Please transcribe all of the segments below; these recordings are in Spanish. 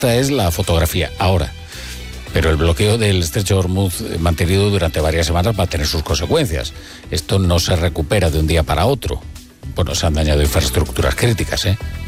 Esta es la fotografía ahora. Pero el bloqueo del estrecho de Hormuz mantenido durante varias semanas va a tener sus consecuencias. Esto no se recupera de un día para otro. Bueno, se han dañado infraestructuras críticas,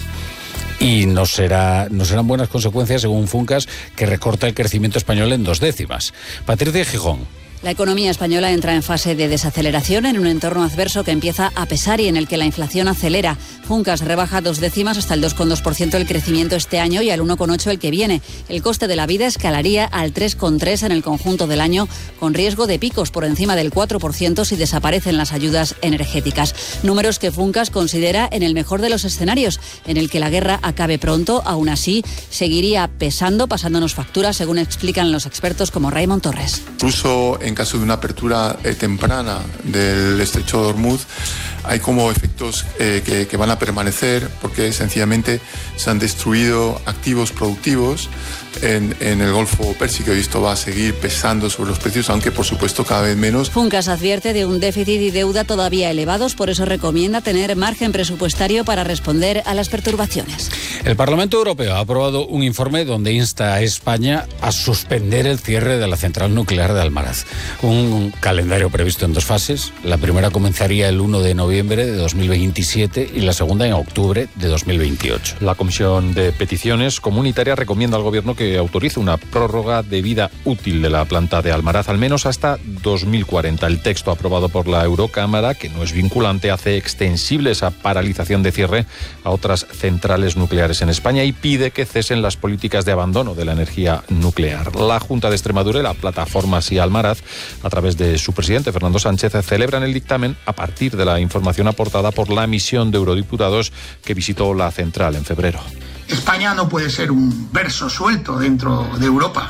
Y no serán buenas consecuencias, según Funcas, que recorta el crecimiento español en 2 décimas. Patricia Gijón. La economía española entra en fase de desaceleración en un entorno adverso que empieza a pesar y en el que la inflación acelera. Funcas rebaja 2 décimas hasta el 2,2% el crecimiento este año y al 1,8% el que viene. El coste de la vida escalaría al 3,3% en el conjunto del año, con riesgo de picos por encima del 4% si desaparecen las ayudas energéticas. Números que Funcas considera en el mejor de los escenarios, en el que la guerra acabe pronto. Aún así, seguiría pasándonos facturas, según explican los expertos como Raymond Torres. Incluso en caso de una apertura temprana del estrecho de Hormuz, hay como efectos que van a permanecer porque sencillamente se han destruido activos productivos en el Golfo Pérsico y esto va a seguir pesando sobre los precios, aunque por supuesto cada vez menos. Funcas advierte de un déficit y deuda todavía elevados, por eso recomienda tener margen presupuestario para responder a las perturbaciones. El Parlamento Europeo ha aprobado un informe donde insta a España a suspender el cierre de la central nuclear de Almaraz. Un calendario previsto en 2 fases. La primera comenzaría el 1 de noviembre de 2027 y la segunda en octubre de 2028. La Comisión de Peticiones Comunitarias recomienda al Gobierno que autorice una prórroga de vida útil de la planta de Almaraz, al menos hasta 2040. El texto aprobado por la Eurocámara, que no es vinculante, hace extensible esa paralización de cierre a otras centrales nucleares en España y pide que cesen las políticas de abandono de la energía nuclear. La Junta de Extremadura y la plataforma Sí Almaraz, a través de su presidente Fernando Sánchez, celebran el dictamen a partir de la información aportada por la misión de eurodiputados que visitó la central en febrero. España no puede ser un verso suelto dentro de Europa.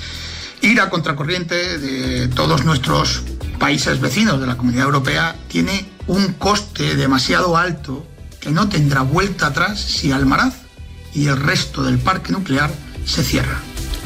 Ir a contracorriente de todos nuestros países vecinos de la Comunidad Europea tiene un coste demasiado alto que no tendrá vuelta atrás si Almaraz y el resto del parque nuclear se cierra.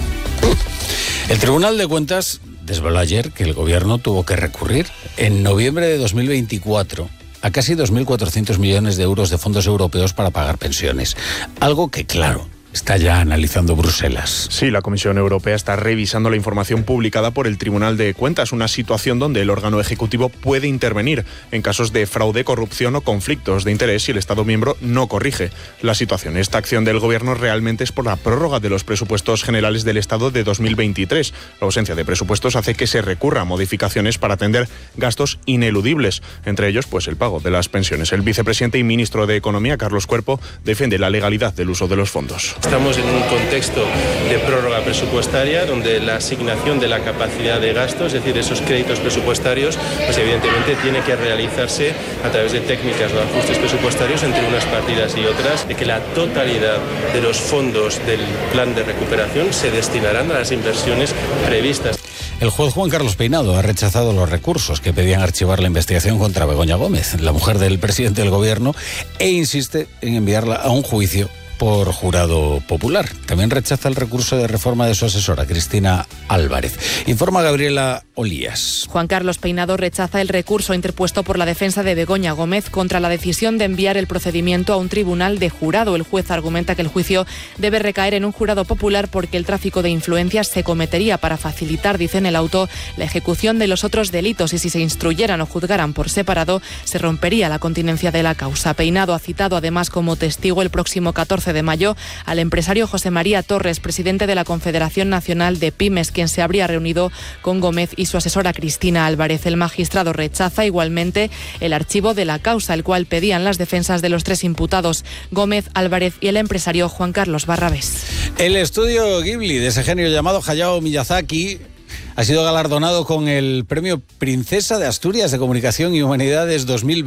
El Tribunal de Cuentas desveló ayer que el Gobierno tuvo que recurrir en noviembre de 2024 a casi 2.400 millones de euros de fondos europeos para pagar pensiones. Algo que, claro, está ya analizando Bruselas. Sí, la Comisión Europea está revisando la información publicada por el Tribunal de Cuentas, una situación donde el órgano ejecutivo puede intervenir en casos de fraude, corrupción o conflictos de interés si el Estado miembro no corrige la situación. Esta acción del Gobierno realmente es por la prórroga de los presupuestos generales del Estado de 2023. La ausencia de presupuestos hace que se recurra a modificaciones para atender gastos ineludibles, entre ellos pues el pago de las pensiones. El vicepresidente y ministro de Economía, Carlos Cuerpo, defiende la legalidad del uso de los fondos. Estamos en un contexto de prórroga presupuestaria donde la asignación de la capacidad de gasto, es decir, esos créditos presupuestarios, pues evidentemente tiene que realizarse a través de técnicas de ajustes presupuestarios entre unas partidas y otras, de que la totalidad de los fondos del plan de recuperación se destinarán a las inversiones previstas. El juez Juan Carlos Peinado ha rechazado los recursos que pedían archivar la investigación contra Begoña Gómez, la mujer del presidente del Gobierno, e insiste en enviarla a un juicio por jurado popular. También rechaza el recurso de reforma de su asesora, Cristina Álvarez. Informa Gabriela Olías. Juan Carlos Peinado rechaza el recurso interpuesto por la defensa de Begoña Gómez contra la decisión de enviar el procedimiento a un tribunal de jurado. El juez argumenta que el juicio debe recaer en un jurado popular porque el tráfico de influencias se cometería para facilitar, dice en el auto, la ejecución de los otros delitos y si se instruyeran o juzgaran por separado, se rompería la continencia de la causa. Peinado ha citado además como testigo el próximo 14 de mayo al empresario José María Torres, presidente de la Confederación Nacional de Pymes, quien se habría reunido con Gómez y su asesora Cristina Álvarez. El magistrado rechaza igualmente el archivo de la causa, el cual pedían las defensas de los 3 imputados, Gómez, Álvarez y el empresario Juan Carlos Barrabés. El estudio Ghibli de ese genio llamado Hayao Miyazaki ha sido galardonado con el Premio Princesa de Asturias de Comunicación y Humanidades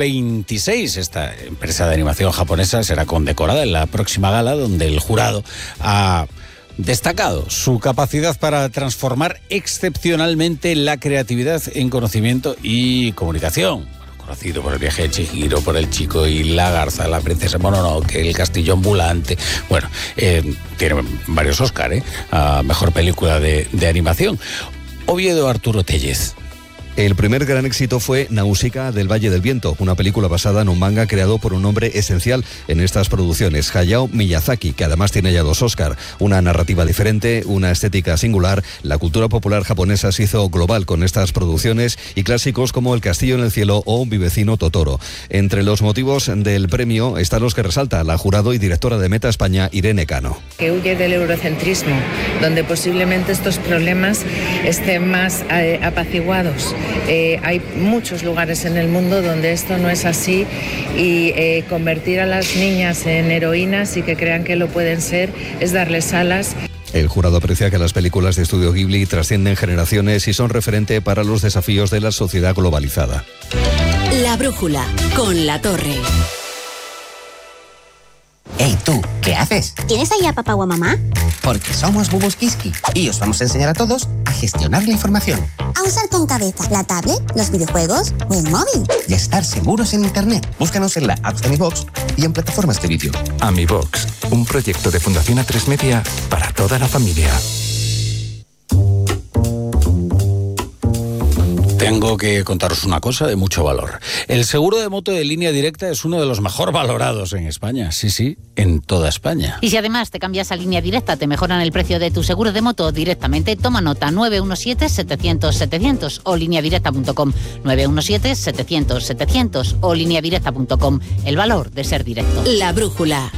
2026. Esta empresa de animación japonesa será condecorada en la próxima gala, donde el jurado ha destacado su capacidad para transformar excepcionalmente la creatividad en conocimiento y comunicación. Conocido por El viaje de Chihiro, por El chico y la garza, La princesa Mononoke, El castillo ambulante. Bueno, tiene varios Oscar, a mejor película de animación. Oviedo Arturo Tellez El primer gran éxito fue Nausicaa del Valle del Viento, una película basada en un manga creado por un hombre esencial en estas producciones, Hayao Miyazaki, que además tiene ya 2 Oscar. Una narrativa diferente, una estética singular. La cultura popular japonesa se hizo global con estas producciones y clásicos como El Castillo en el Cielo o Mi vecino Totoro. Entre los motivos del premio están los que resalta la jurado y directora de Meta España, Irene Cano. Que huye del eurocentrismo, donde posiblemente estos problemas estén más apaciguados. Hay muchos lugares en el mundo donde esto no es así y convertir a las niñas en heroínas y que crean que lo pueden ser es darles alas. El jurado aprecia que las películas de Estudio Ghibli trascienden generaciones y son referente para los desafíos de la sociedad globalizada. La brújula, con La Torre. Hey, tú, ¿qué haces? ¿Tienes ahí a papá o a mamá? Porque somos Bubus Kiski y os vamos a enseñar a todos a gestionar la información. A usar con cabeza la tablet, los videojuegos o el móvil. Y a estar seguros en Internet. Búscanos en la app de Mi Box y en plataformas de vídeo. AmiBox, un proyecto de Fundación A3 Media para toda la familia. Tengo que contaros una cosa de mucho valor. El seguro de moto de Línea Directa es uno de los mejor valorados en España. Sí, en toda España. Y si además te cambias a Línea Directa, te mejoran el precio de tu seguro de moto directamente. Toma nota: 917-700-700 o lineadirecta.com. 917-700-700 o lineadirecta.com. El valor de ser directo. La brújula.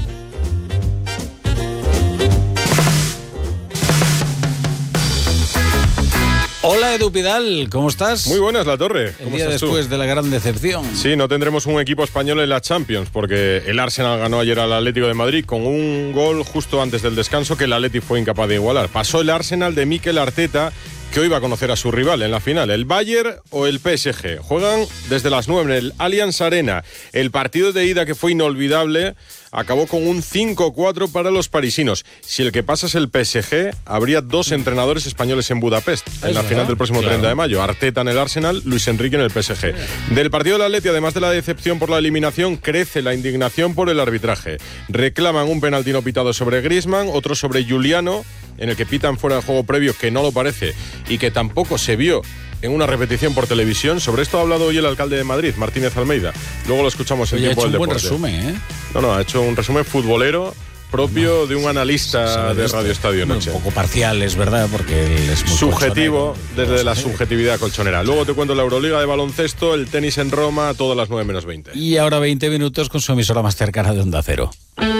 Hola Edu Pidal, ¿cómo estás? Muy buenas, La Torre. El día después de la gran decepción. Sí, no tendremos un equipo español en la Champions, porque el Arsenal ganó ayer al Atlético de Madrid con un gol justo antes del descanso que el Atlético fue incapaz de igualar. Pasó el Arsenal de Mikel Arteta, que hoy va a conocer a su rival en la final, el Bayern o el PSG. Juegan desde las 9 en el Allianz Arena. El partido de ida, que fue inolvidable, acabó con un 5-4 para los parisinos. Si el que pasa es el PSG, habría 2 entrenadores españoles en Budapest en la final del próximo 30 de mayo. Arteta en el Arsenal, Luis Enrique en el PSG. Del partido del Atleti, además de la decepción por la eliminación, crece la indignación por el arbitraje. Reclaman un penalti no pitado sobre Griezmann, otro sobre Giuliano, en el que pitan fuera de juego previo, que no lo parece, y que tampoco se vio en una repetición por televisión. Sobre esto ha hablado hoy el alcalde de Madrid, Martínez Almeida. Luego lo escuchamos en Tiempo del Deporte. Ha hecho un buen resumen, ¿eh? No, ha hecho un resumen futbolero propio de un analista de Radio Estadio Noche. Un poco parcial, es verdad, porque él es muy subjetivo, desde la subjetividad colchonera. Luego te cuento la Euroliga de baloncesto, el tenis en Roma, todas las 9 menos 20. Y ahora 20 minutos con su emisora más cercana de Onda Cero.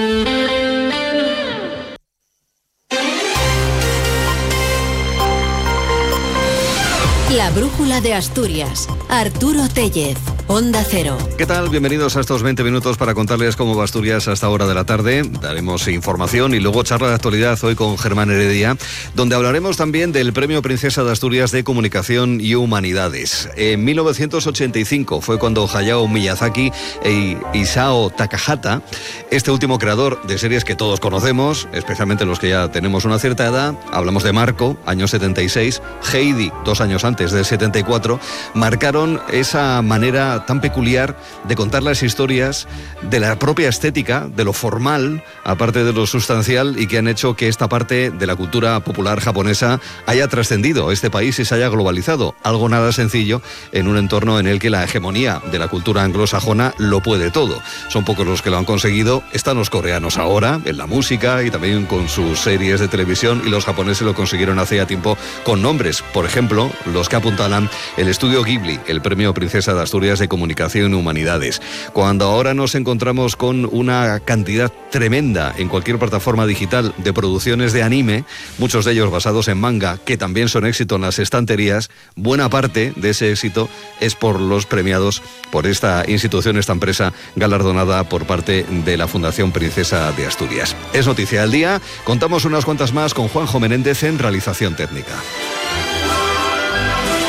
La brújula de Asturias. Arturo Tellez, Onda Cero. ¿Qué tal? Bienvenidos a estos 20 minutos para contarles cómo va Asturias hasta hora de la tarde. Daremos información y luego charla de actualidad hoy con Germán Heredia, donde hablaremos también del Premio Princesa de Asturias de Comunicación y Humanidades. En 1985 fue cuando Hayao Miyazaki e Isao Takahata, este último creador de series que todos conocemos, especialmente los que ya tenemos una cierta edad, hablamos de Marco, año 76, Heidi, 2 años antes, del 74, marcaron esa manera tan peculiar de contar las historias, de la propia estética, de lo formal, aparte de lo sustancial, y que han hecho que esta parte de la cultura popular japonesa haya trascendido este país y se haya globalizado. Algo nada sencillo en un entorno en el que la hegemonía de la cultura anglosajona lo puede todo. Son pocos los que lo han conseguido. Están los coreanos ahora en la música y también con sus series de televisión, y los japoneses lo consiguieron hace ya tiempo con nombres, por ejemplo, los que apuntalan el estudio Ghibli, el Premio Princesa de Asturias de Comunicación y Humanidades. Cuando ahora nos encontramos con una cantidad tremenda en cualquier plataforma digital de producciones de anime, muchos de ellos basados en manga, que también son éxito en las estanterías, buena parte de ese éxito es por los premiados por esta institución, esta empresa galardonada por parte de la Fundación Princesa de Asturias. Es noticia del día. Contamos unas cuantas más con Juanjo Menéndez en realización técnica.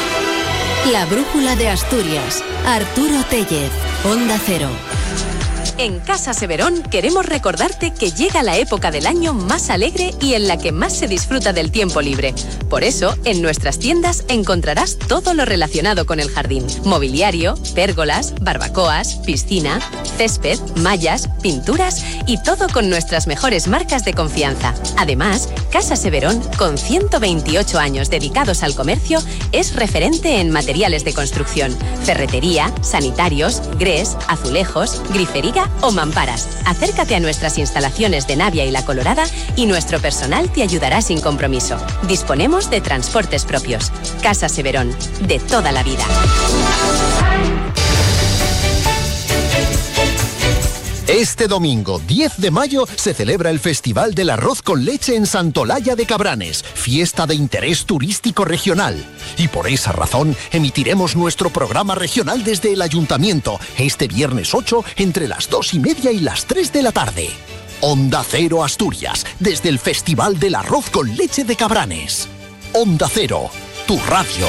La brújula de Asturias. Arturo Tellez, Onda Cero. En Casa Severón queremos recordarte que llega la época del año más alegre y en la que más se disfruta del tiempo libre. Por eso, en nuestras tiendas encontrarás todo lo relacionado con el jardín. Mobiliario, pérgolas, barbacoas, piscina, césped, mallas, pinturas y todo con nuestras mejores marcas de confianza. Además, Casa Severón, con 128 años dedicados al comercio, es referente en materiales de construcción, ferretería, sanitarios, grés, azulejos, grifería o mamparas. Acércate a nuestras instalaciones de Navia y La Colorada y nuestro personal te ayudará sin compromiso. Disponemos de transportes propios. Casa Severón, de toda la vida. Este domingo, 10 de mayo, se celebra el Festival del Arroz con Leche en Santolaya de Cabranes, fiesta de interés turístico regional. Y por esa razón, emitiremos nuestro programa regional desde el Ayuntamiento, este viernes 8, entre las 2:30 y las 3 de la tarde. Onda Cero Asturias, desde el Festival del Arroz con Leche de Cabranes. Onda Cero, tu radio.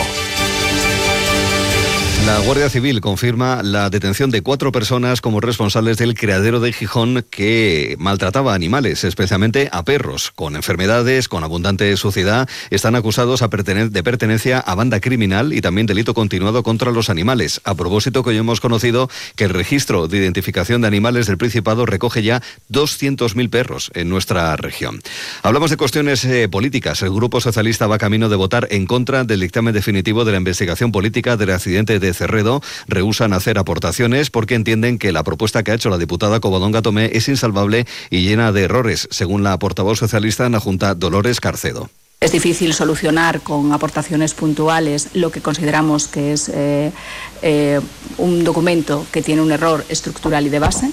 La Guardia Civil confirma la detención de 4 personas como responsables del criadero de Gijón que maltrataba a animales, especialmente a perros, con enfermedades, con abundante suciedad. Están acusados de pertenencia a banda criminal y también delito continuado contra los animales. A propósito, que hoy hemos conocido que el registro de identificación de animales del Principado recoge ya 200.000 perros en nuestra región. Hablamos de cuestiones políticas. El Grupo Socialista va camino de votar en contra del dictamen definitivo de la investigación política del accidente de Cerredo. Rehúsan hacer aportaciones porque entienden que la propuesta que ha hecho la diputada Covadonga Tomé es insalvable y llena de errores, según la portavoz socialista en la Junta, Dolores Carcedo. Es difícil solucionar con aportaciones puntuales lo que consideramos que es un documento que tiene un error estructural y de base.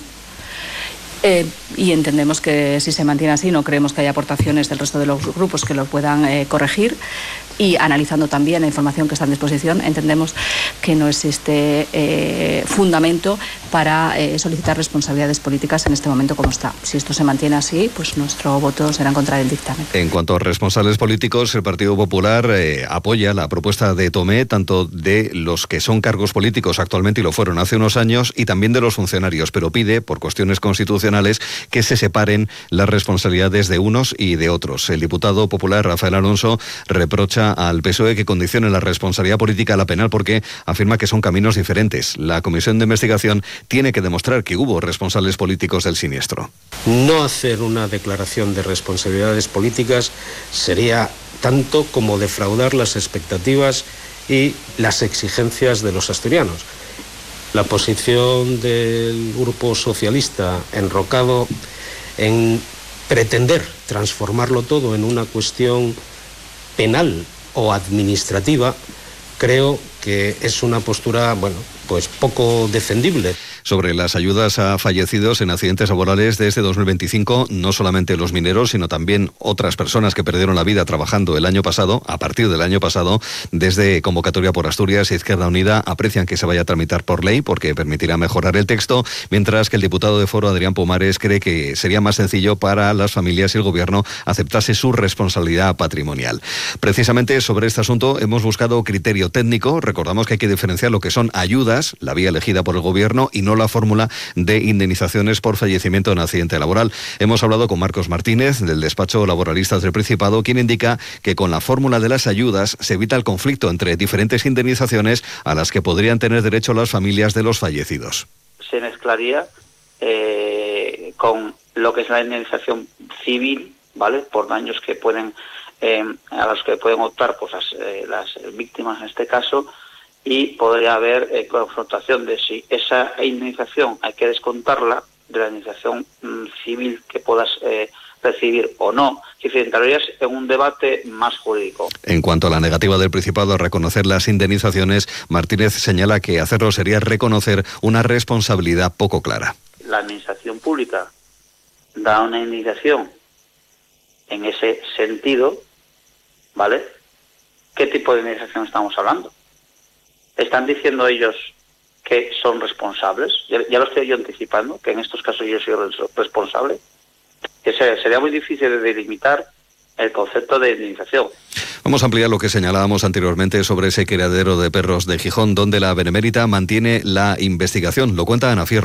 Y entendemos que si se mantiene así, no creemos que haya aportaciones del resto de los grupos que lo puedan corregir. Y analizando también la información que está en disposición, entendemos que no existe fundamento para solicitar responsabilidades políticas en este momento como está. Si esto se mantiene así, pues nuestro voto será en contra del dictamen. En cuanto a responsables políticos, el Partido Popular apoya la propuesta de Tomé, tanto de los que son cargos políticos actualmente y lo fueron hace unos años, y también de los funcionarios, pero pide, por cuestiones constitucionales, que se separen las responsabilidades de unos y de otros. El diputado popular Rafael Alonso reprocha al PSOE que condicione la responsabilidad política a la penal porque afirma que son caminos diferentes. La comisión de investigación tiene que demostrar que hubo responsables políticos del siniestro. No hacer una declaración de responsabilidades políticas sería tanto como defraudar las expectativas y las exigencias de los asturianos. La posición del Grupo Socialista enrocado en pretender transformarlo todo en una cuestión penal o administrativa, creo que es una postura, pues poco defendible. Sobre las ayudas a fallecidos en accidentes laborales desde 2025, no solamente los mineros, sino también otras personas que perdieron la vida trabajando el año pasado, a partir del año pasado, desde Convocatoria por Asturias y Izquierda Unida aprecian que se vaya a tramitar por ley porque permitirá mejorar el texto, mientras que el diputado de Foro, Adrián Pumares, cree que sería más sencillo para las familias y el gobierno aceptase su responsabilidad patrimonial. Precisamente sobre este asunto hemos buscado criterio técnico. Recordamos que hay que diferenciar lo que son ayudas, la vía elegida por el gobierno, y no la fórmula de indemnizaciones por fallecimiento en accidente laboral. Hemos hablado con Marcos Martínez, del despacho Laboralistas del Principado, quien indica que con la fórmula de las ayudas se evita el conflicto entre diferentes indemnizaciones a las que podrían tener derecho las familias de los fallecidos. Se mezclaría con lo que es la indemnización civil, ¿vale?, por daños que pueden a los que pueden optar pues las víctimas en este caso, y podría haber confrontación de si esa indemnización hay que descontarla de la indemnización civil que puedas recibir o no. Es decir, entrarías en un debate más jurídico. En cuanto a la negativa del Principado a reconocer las indemnizaciones, Martínez señala que hacerlo sería reconocer una responsabilidad poco clara. La administración pública da una indemnización en ese sentido, ¿vale? ¿Qué tipo de indemnización estamos hablando? ¿Están diciendo ellos que son responsables? Ya lo estoy yo anticipando, que en estos casos yo soy responsable. Que sería muy difícil de delimitar el concepto de indemnización. Vamos a ampliar lo que señalábamos anteriormente sobre ese criadero de perros de Gijón, donde la Benemérita mantiene la investigación. Lo cuenta Ana Fierro.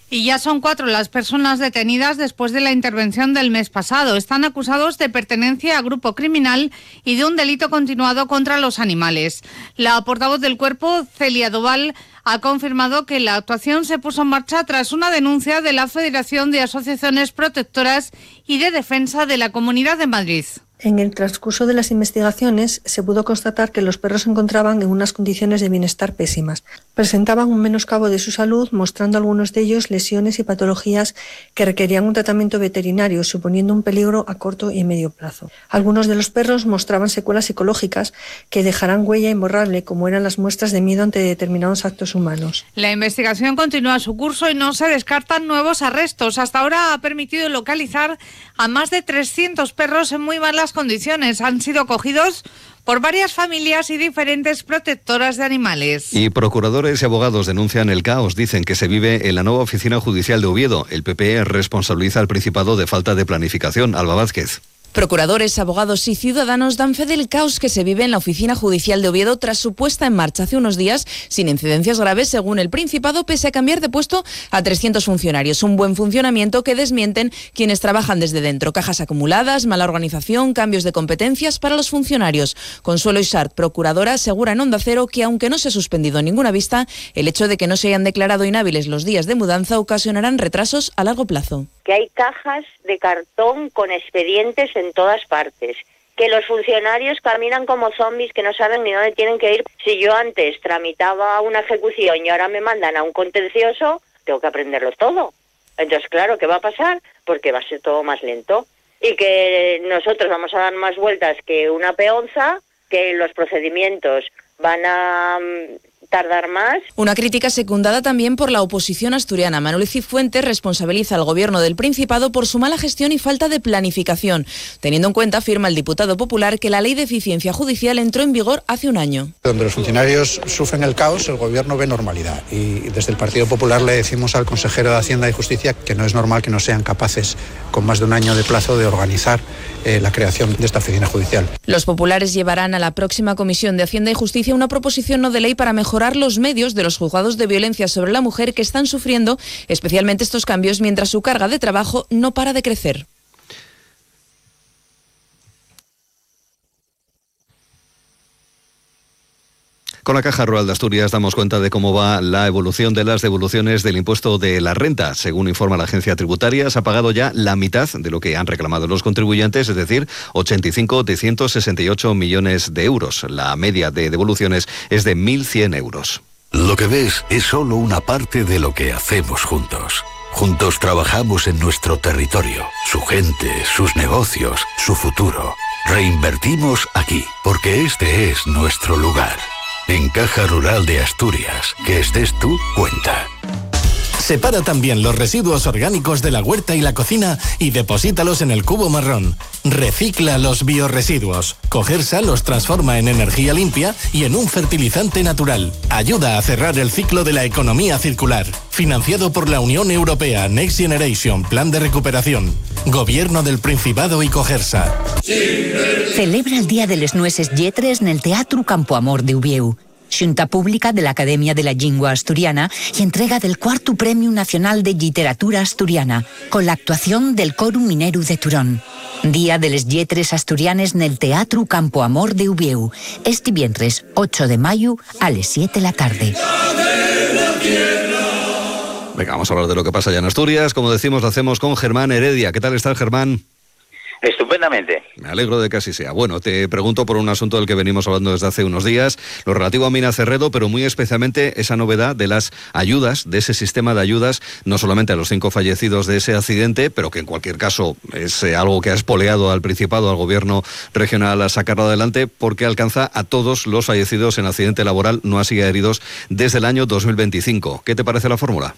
Y ya son 4 las personas detenidas después de la intervención del mes pasado. Están acusados de pertenencia a grupo criminal y de un delito continuado contra los animales. La portavoz del Cuerpo, Celia Doval, ha confirmado que la actuación se puso en marcha tras una denuncia de la Federación de Asociaciones Protectoras y de Defensa de la Comunidad de Madrid. En el transcurso de las investigaciones se pudo constatar que los perros se encontraban en unas condiciones de bienestar pésimas. Presentaban un menoscabo de su salud, mostrando algunos de ellos lesiones y patologías que requerían un tratamiento veterinario, suponiendo un peligro a corto y medio plazo. Algunos de los perros mostraban secuelas psicológicas que dejarán huella imborrable, como eran las muestras de miedo ante determinados actos humanos. La investigación continúa su curso y no se descartan nuevos arrestos. Hasta ahora ha permitido localizar a más de 300 perros en muy malas condiciones. Han sido cogidos por varias familias y diferentes protectoras de animales. Y procuradores y abogados denuncian el caos. Dicen que se vive en la nueva oficina judicial de Oviedo. El PP responsabiliza al Principado de falta de planificación. Alba Vázquez. Procuradores, abogados y ciudadanos dan fe del caos que se vive en la oficina judicial de Oviedo tras su puesta en marcha hace unos días sin incidencias graves según el Principado, pese a cambiar de puesto a 300 funcionarios. Un buen funcionamiento que desmienten quienes trabajan desde dentro. Cajas acumuladas, mala organización, cambios de competencias para los funcionarios. Consuelo Isart, procuradora, asegura en Onda Cero que aunque no se ha suspendido ninguna vista, el hecho de que no se hayan declarado inhábiles los días de mudanza ocasionarán retrasos a largo plazo. Que hay cajas de cartón con expedientes en todas partes, que los funcionarios caminan como zombies que no saben ni dónde tienen que ir. Si yo antes tramitaba una ejecución y ahora me mandan a un contencioso, tengo que aprenderlo todo. Entonces, claro, ¿qué va a pasar? Porque va a ser todo más lento y que nosotros vamos a dar más vueltas que una peonza, que los procedimientos van a tardar más. Una crítica secundada también por la oposición asturiana. Manuel Cifuentes responsabiliza al gobierno del Principado por su mala gestión y falta de planificación, teniendo en cuenta, afirma el diputado popular, que la ley de eficiencia judicial entró en vigor hace un año. Donde los funcionarios sufren el caos, el gobierno ve normalidad. Y desde el Partido Popular le decimos al consejero de Hacienda y Justicia que no es normal que no sean capaces, con más de un año de plazo, de organizar la creación de esta oficina judicial. Los populares llevarán a la próxima Comisión de Hacienda y Justicia una proposición no de ley para mejorar los medios de los juzgados de violencia sobre la mujer que están sufriendo especialmente estos cambios mientras su carga de trabajo no para de crecer. Con la Caja Rural de Asturias damos cuenta de cómo va la evolución de las devoluciones del impuesto de la renta. Según informa la agencia tributaria, se ha pagado ya la mitad de lo que han reclamado los contribuyentes, es decir, 85 de 168 millones de euros. La media de devoluciones es de 1.100 euros. Lo que ves es solo una parte de lo que hacemos juntos. Juntos trabajamos en nuestro territorio, su gente, sus negocios, su futuro. Reinvertimos aquí, porque este es nuestro lugar. En Caja Rural de Asturias, que estés tú, cuenta. Separa también los residuos orgánicos de la huerta y la cocina y deposítalos en el cubo marrón. Recicla los biorresiduos. Cogersa los transforma en energía limpia y en un fertilizante natural. Ayuda a cerrar el ciclo de la economía circular. Financiado por la Unión Europea Next Generation Plan de Recuperación. Gobierno del Principado y Cogersa. Celebra el Día de les Nueces Lletres en el Teatro Campo Amor de Ubieu. Xunta Pública de la Academia de la Lingua Asturiana y entrega del 4º Premio Nacional de Literatura Asturiana, con la actuación del Coro Mineru de Turón. Día de les Lletres Asturianes en el Teatro Campo Amor de Ubieu, este viernes 8 de mayo a las 7 de la tarde. Venga, vamos a hablar de lo que pasa allá en Asturias. Como decimos, lo hacemos con Germán Heredia. ¿Qué tal estás, Germán? Estupendamente. Me alegro de que así sea. Bueno, te pregunto por un asunto del que venimos hablando desde hace unos días, lo relativo a Mina Cerredo, pero muy especialmente esa novedad de las ayudas, de ese sistema de ayudas, no solamente a los 5 fallecidos de ese accidente, pero que en cualquier caso es algo que ha espoleado al Principado, al gobierno regional a sacarlo adelante, porque alcanza a todos los fallecidos en accidente laboral, no así a heridos, desde el año 2025. ¿Qué te parece la fórmula?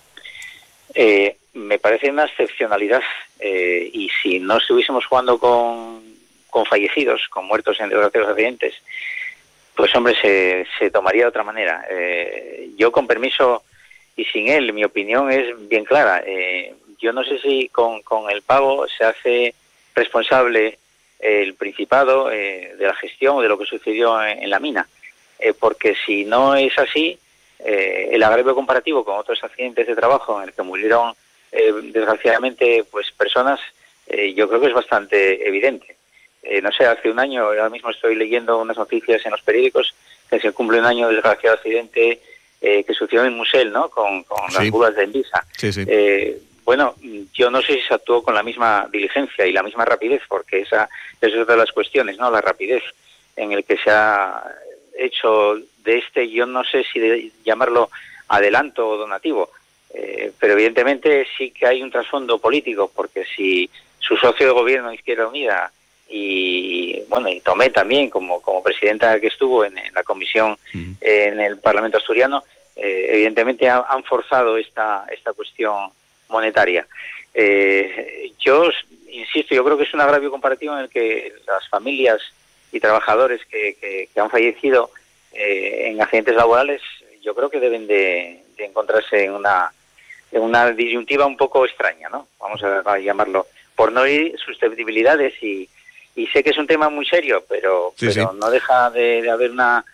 Me parece una excepcionalidad y si no estuviésemos jugando con fallecidos, con muertos en desgraciados accidentes, pues hombre, se tomaría de otra manera. Yo con permiso y sin él, mi opinión es bien clara. Yo no sé si con el pago se hace responsable el Principado de la gestión o de lo que sucedió en la mina, porque si no es así, el agravio comparativo con otros accidentes de trabajo en el que murieron desgraciadamente pues personas, yo creo que es bastante evidente. No sé, hace un año, ahora mismo estoy leyendo unas noticias en los periódicos que se cumple un año del desgraciado accidente que sucedió en Musel, ¿no? Con las búas de Envisa. Sí. Bueno, yo no sé si se actuó con la misma diligencia y la misma rapidez, porque esa es otra de las cuestiones, ¿no? La rapidez en el que se ha hecho de yo no sé si de llamarlo adelanto o donativo, pero evidentemente sí que hay un trasfondo político, porque si su socio de gobierno, Izquierda Unida, y Tomé también, como presidenta que estuvo en la comisión en el Parlamento asturiano, evidentemente han forzado esta cuestión monetaria. Yo insisto, yo creo que es un agravio comparativo en el que las familias y trabajadores que han fallecido en accidentes laborales, yo creo que deben de encontrarse en una disyuntiva un poco extraña, ¿no? Vamos a llamarlo, por no ir susceptibilidades y sé que es un tema muy serio, pero no deja de haber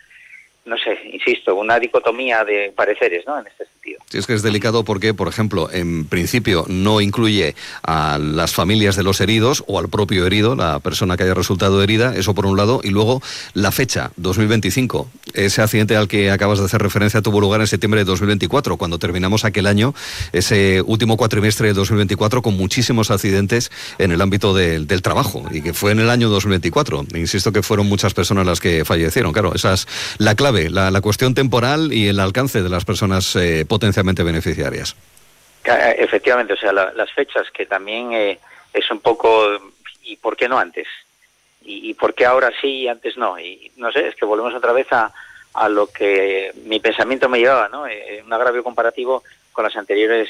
una dicotomía de pareceres, ¿no? En este sentido. Sí, es que es delicado porque, por ejemplo, en principio no incluye a las familias de los heridos o al propio herido, la persona que haya resultado herida, eso por un lado, y luego la fecha, 2025. Ese accidente al que acabas de hacer referencia tuvo lugar en septiembre de 2024, cuando terminamos aquel año, ese último cuatrimestre de 2024, con muchísimos accidentes en el ámbito del trabajo, y que fue en el año 2024. Insisto que fueron muchas personas las que fallecieron. Claro, esa es la clave. La cuestión temporal y el alcance de las personas potencialmente beneficiarias. Efectivamente, o sea, las fechas, que también es un poco, ¿y por qué no antes? ¿Y por qué ahora sí y antes no? Y no sé, es que volvemos otra vez a lo que mi pensamiento me llevaba, ¿no? Un agravio comparativo con las anteriores,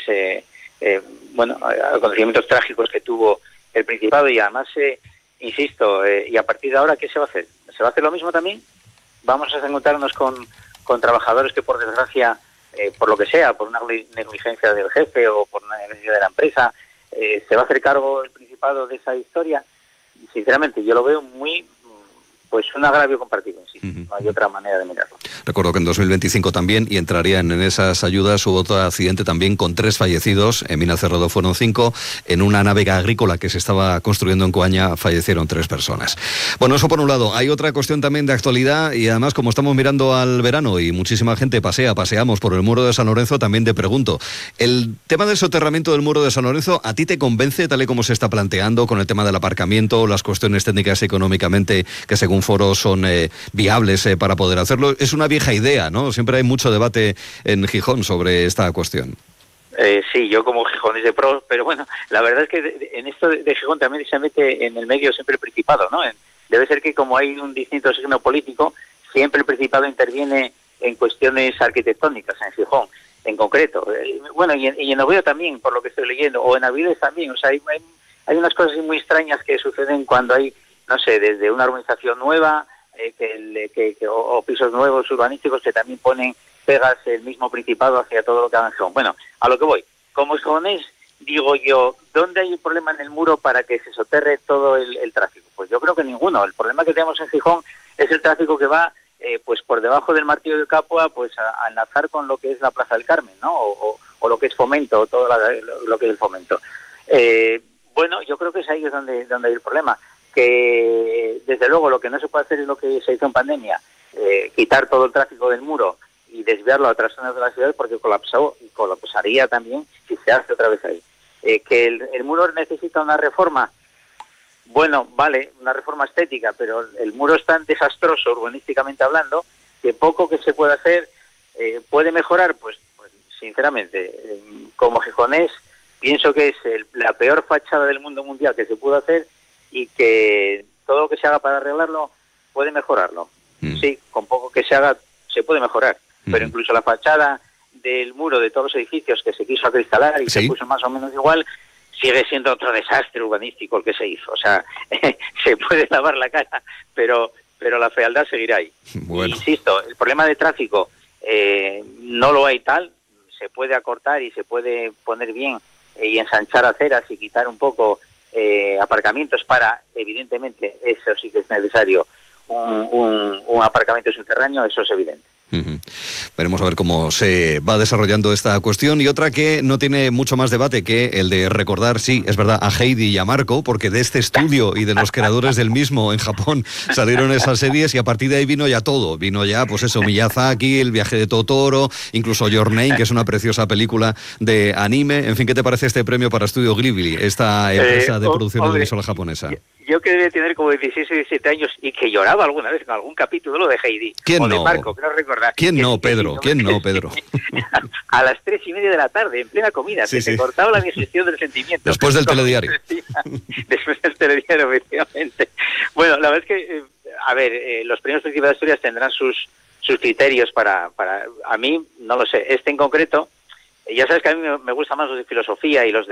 acontecimientos trágicos que tuvo el Principado, y además, insisto, y a partir de ahora, ¿qué se va a hacer? ¿Se va a hacer lo mismo también? Vamos a encontrarnos con trabajadores que, por desgracia, por lo que sea, por una negligencia del jefe o por una negligencia de la empresa, se va a hacer cargo el Principado de esa historia. Sinceramente, yo lo veo muy, un agravio compartido, no hay otra manera de mirarlo. Recuerdo que en 2025 también, y entrarían en esas ayudas, hubo otro accidente también con 3 fallecidos, en Minacerrado fueron 5, en una nave agrícola que se estaba construyendo en Coaña fallecieron 3 personas. Bueno, eso por un lado. Hay otra cuestión también de actualidad, y además, como estamos mirando al verano y muchísima gente paseamos por el Muro de San Lorenzo, también te pregunto, ¿el tema del soterramiento del Muro de San Lorenzo a ti te convence, tal y como se está planteando, con el tema del aparcamiento, las cuestiones técnicas y económicamente, que según foros son viables para poder hacerlo? Es una vieja idea, ¿no? Siempre hay mucho debate en Gijón sobre esta cuestión. Sí, yo como Gijón es de pro, pero bueno, la verdad es que en esto de Gijón también se mete en el medio siempre el Principado, ¿no? Debe ser que como hay un distinto signo político, siempre el Principado interviene en cuestiones arquitectónicas en Gijón, en concreto. Y en Oviedo también, por lo que estoy leyendo, o en Avilés también. O sea, hay unas cosas muy extrañas que suceden cuando hay, no sé, desde una urbanización nueva, o pisos nuevos urbanísticos que también ponen pegas el mismo Principado hacia todo lo que haga en Gijón. Bueno, a lo que voy. Como gijonés, digo yo, ¿dónde hay un problema en el muro para que se soterre todo el tráfico? Pues yo creo que ninguno. El problema que tenemos en Gijón es el tráfico que va por debajo del Martillo de Capua, a enlazar con lo que es la Plaza del Carmen, ¿no? O lo que es Fomento, o todo lo que es el Fomento. Yo creo que es ahí donde hay el problema. Que desde luego lo que no se puede hacer es lo que se hizo en pandemia, quitar todo el tráfico del muro y desviarlo a otras zonas de la ciudad, porque colapsó y colapsaría también si se hace otra vez ahí. Que el muro necesita una reforma, bueno, vale, una reforma estética, pero el muro es tan desastroso urbanísticamente hablando que poco que se puede hacer puede mejorar. Pues sinceramente, como gijonés, pienso que es la peor fachada del mundo mundial que se pudo hacer, y que todo lo que se haga para arreglarlo puede mejorarlo. Sí, con poco que se haga se puede mejorar, pero incluso la fachada del muro de todos los edificios que se quiso acristalar y se puso más o menos igual, sigue siendo otro desastre urbanístico el que se hizo. O sea, se puede lavar la cara, pero la fealdad seguirá ahí. Bueno. Insisto, el problema de tráfico no lo hay tal, se puede acortar y se puede poner bien y ensanchar aceras y quitar un poco aparcamientos para, evidentemente, eso sí que es necesario, un aparcamiento subterráneo, eso es evidente. Veremos a ver cómo se va desarrollando esta cuestión. Y otra que no tiene mucho más debate que el de recordar, sí, es verdad, a Heidi y a Marco, porque de este estudio y de los creadores del mismo en Japón salieron esas series y a partir de ahí vino ya todo. Vino ya, pues eso, Miyazaki, El viaje de Totoro, incluso Your Name, que es una preciosa película de anime. En fin, ¿qué te parece este premio para Estudio Ghibli, esta empresa de producción audiovisual japonesa? Yo que debe tener como 16 o 17 años y que lloraba alguna vez en algún capítulo de Heidi. ¿Quién o de no? Marco, creo recordar. ¿Quién no, Pedro? ¿Quién no, Pedro? A las 3:30 de la tarde, en plena comida, se cortaba la digestión del sentimiento. Después del telediario. Después del telediario, efectivamente. Bueno, la verdad es que, los premios Príncipe de Asturias tendrán sus criterios para... A mí, no lo sé, este en concreto, ya sabes que a mí me gustan más los de filosofía y los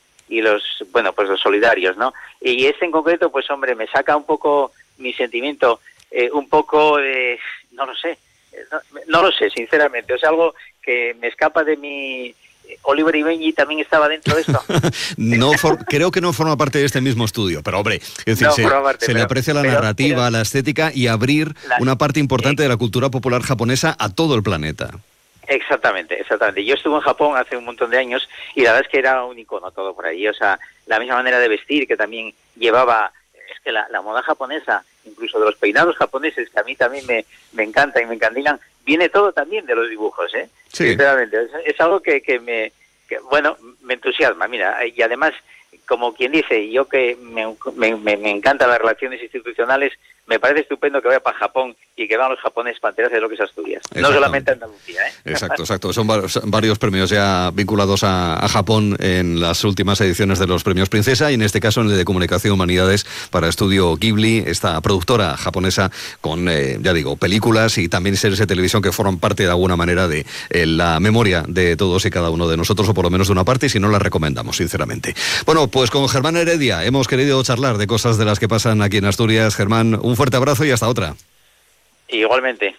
los solidarios, ¿no? Y este en concreto, pues hombre, me saca un poco mi sentimiento, un poco de... no lo sé, sinceramente. O sea, algo que me escapa de mi... Oliver y Benji también estaba dentro de esto. Creo que no forma parte de este mismo estudio, pero hombre, es decir, se le aprecia la narrativa, la estética y abrir una parte importante de la cultura popular japonesa a todo el planeta. Exactamente. Yo estuve en Japón hace un montón de años y la verdad es que era un icono todo por ahí. O sea, la misma manera de vestir que también llevaba, es que la moda japonesa, incluso de los peinados japoneses, que a mí también me encanta y me encandilan, viene todo también de los dibujos, ¿eh? Sí. Sinceramente, es algo que me entusiasma, mira, y además, como quien dice, yo que me encantan las relaciones institucionales, me parece estupendo que vaya para Japón y que van los japoneses para enterarse de lo que es Asturias. No solamente Andalucía, ¿eh? Exacto. Son varios premios ya vinculados a Japón en las últimas ediciones de los premios Princesa y en este caso en el de Comunicación y Humanidades para Estudio Ghibli, esta productora japonesa con, películas y también series de televisión que forman parte de alguna manera de la memoria de todos y cada uno de nosotros, o por lo menos de una parte, y si no la recomendamos, sinceramente. Bueno, pues con Germán Heredia hemos querido charlar de cosas de las que pasan aquí en Asturias. Germán, un fuerte abrazo y hasta otra. Igualmente.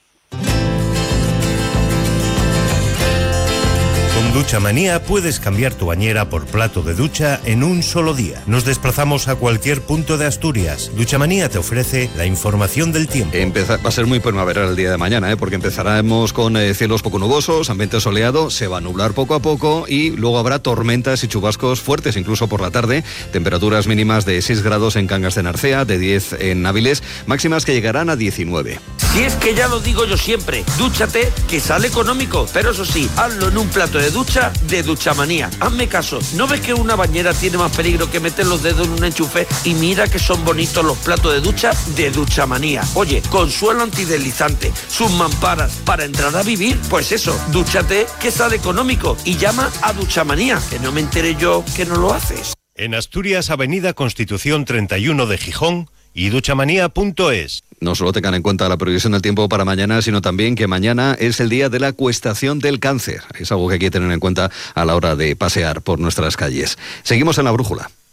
Con Duchamanía puedes cambiar tu bañera por plato de ducha en un solo día. Nos desplazamos a cualquier punto de Asturias. Duchamanía te ofrece la información del tiempo. Va a ser muy primaveral el día de mañana, porque empezaremos con cielos poco nubosos, ambiente soleado, se va a nublar poco a poco y luego habrá tormentas y chubascos fuertes incluso por la tarde. Temperaturas mínimas de 6 grados en Cangas de Narcea, de 10 en Áviles, máximas que llegarán a 19. Si es que ya lo digo yo siempre, dúchate que sale económico, pero eso sí, hazlo en un plato de ducha de Duchamanía. Hazme caso, ¿no ves que una bañera tiene más peligro que meter los dedos en un enchufe? Y mira que son bonitos los platos de ducha de Duchamanía. Oye, con suelo antideslizante, sus mamparas para entrar a vivir, pues eso, dúchate que sale económico y llama a Duchamanía, que no me enteré yo que no lo haces. En Asturias, Avenida Constitución 31 de Gijón y duchamanía.es. No solo tengan en cuenta la previsión del tiempo para mañana, sino también que mañana es el día de la cuestación del cáncer. Es algo que hay que tener en cuenta a la hora de pasear por nuestras calles. Seguimos en La Brújula.